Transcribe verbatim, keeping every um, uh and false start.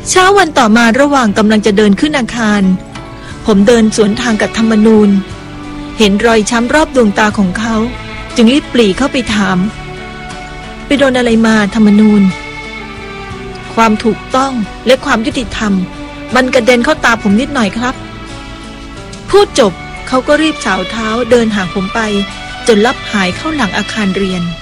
เช้าวันต่อมาระหว่างกำลังจะเดินขึ้นอาคารผมเดินสวนทางกับธรรมนูญเห็นรอยช้ำรอบดวงตาของเขาจึงรีบปรีเข้าไปถามไปโดนอะไรมาธรรมนูญความถูกต้องและความยุติธรรมมันกระเด็นเข้าตาผมนิดหน่อยครับพูดจบเขาก็รีบสาวเท้าเดินห่างผมไปจนลับหายเข้าหลังอาคารเรียน